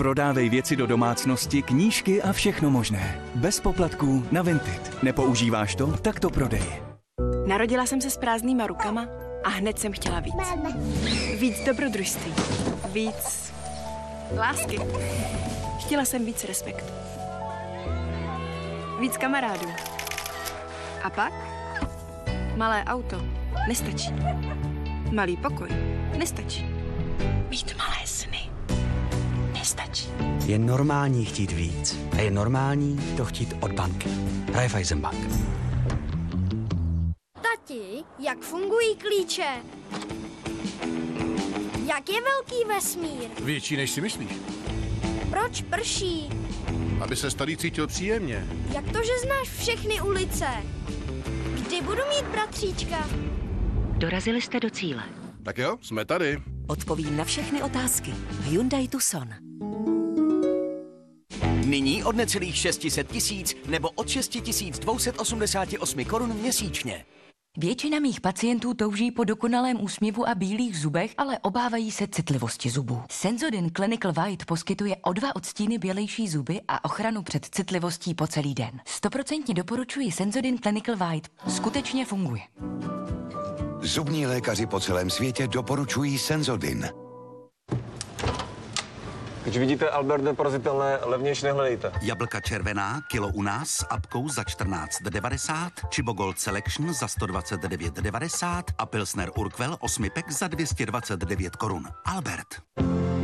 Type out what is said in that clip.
Prodávej věci do domácnosti, knížky a všechno možné. Bez poplatků na Vinted. Nepoužíváš to? Tak to prodej. Narodila jsem se s prázdnýma rukama a hned jsem chtěla víc. Víc dobrodružství. Víc lásky. Chtěla jsem víc respektu. Víc kamarádů. A pak? Malé auto nestačí. Malý pokoj nestačí. Mít malé sny nestačí. Je normální chtít víc. A je normální to chtít od banky. Raiffeisenbank. Tati, jak fungují klíče? Jak je velký vesmír? Větší, než si myslíš. Proč prší? Aby se starý cítil příjemně. Jak to, že znáš všechny ulice? Kdy budu mít bratříčka? Dorazili jste do cíle. Tak jo, jsme tady. Odpovím na všechny otázky v Hyundai Tucson. Nyní od necelých 600 tisíc nebo od 6288 korun měsíčně. Většina mých pacientů touží po dokonalém úsměvu a bílých zubech, ale obávají se citlivosti zubů. Sensodyne Clinical White poskytuje o 2 odstíny bělejší zuby a ochranu před citlivostí po celý den. 100% doporučuji Sensodyne Clinical White. Skutečně funguje. Zubní lékaři po celém světě doporučují Sensodyne. Když vidíte Albert neporazitelné, levnější nehledejte. Jablka červená, kilo u nás s apkou za 14,90, Chibogol Selection za 129,90 a Pilsner Urquell 8 pek za 229 korun. Albert.